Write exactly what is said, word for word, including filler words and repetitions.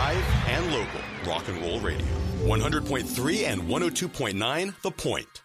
Live and local rock and roll radio. one hundred point three and one oh two point nine The Point.